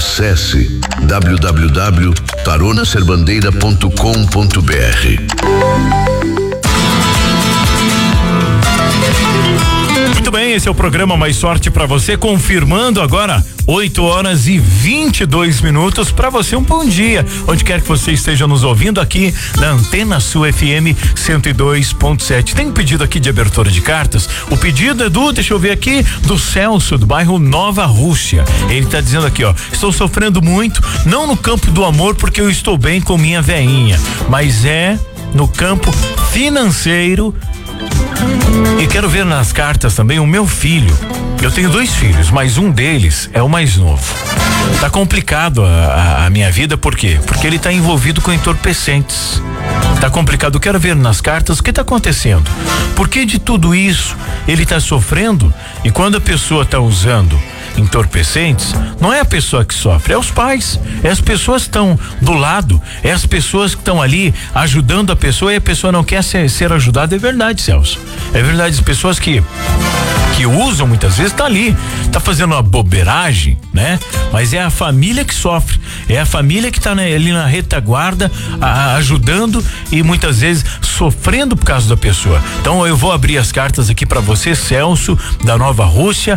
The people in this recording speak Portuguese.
Acesse www.taronaserbandeira.com.br. Muito bem, esse é o programa Mais Sorte pra você, confirmando agora 8h22 para você, um bom dia, onde quer que você esteja nos ouvindo aqui na Antena Sul FM 102.7. Tem um pedido aqui de abertura de cartas. O pedido é deixa eu ver aqui, do Celso, do bairro Nova Rússia. Ele tá dizendo aqui, ó: estou sofrendo muito, não no campo do amor porque eu estou bem com minha veinha, mas é no campo financeiro. E quero ver nas cartas também o meu filho. Eu tenho 2 filhos, mas um deles é o mais novo. Tá complicado a minha vida, por quê? Porque ele tá envolvido com entorpecentes. Tá complicado. Eu quero ver nas cartas o que tá acontecendo. Por que de tudo isso ele tá sofrendo? E quando a pessoa tá usando entorpecentes, não é a pessoa que sofre, é os pais, é as pessoas que estão do lado, é as pessoas que estão ali ajudando a pessoa e a pessoa não quer ser ajudada. É verdade, Celso. É verdade, as pessoas que usam muitas vezes tá ali, tá fazendo uma bobeiragem, né? Mas é a família que sofre, é a família que tá ali na retaguarda, ajudando e muitas vezes sofrendo por causa da pessoa. Então eu vou abrir as cartas aqui para você, Celso, da Nova Rússia.